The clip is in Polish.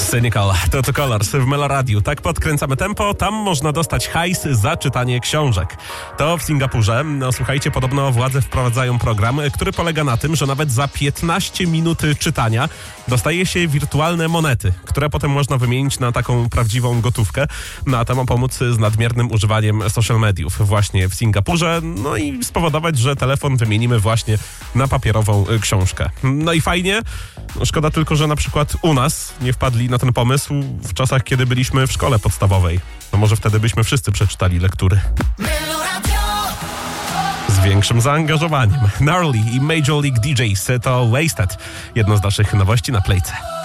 Cynical, to Colors w Meloradiu. Tak podkręcamy tempo, tam można dostać hajs za czytanie książek. To w Singapurze. No słuchajcie, podobno władze wprowadzają program, który polega na tym, że nawet za 15 minut czytania dostaje się wirtualne monety, które potem można wymienić na taką prawdziwą gotówkę. No a to ma pomóc z nadmiernym używaniem social mediów właśnie w Singapurze, no i spowodować, że telefon wymienimy właśnie na papierową książkę. No i fajnie, szkoda tylko, że na przykład u nas nie wpadli na ten pomysł w czasach, kiedy byliśmy w szkole podstawowej. No może wtedy byśmy wszyscy przeczytali lektury z większym zaangażowaniem. Gnarly i Major League DJs to Wasted. Jedno z naszych nowości na Playce.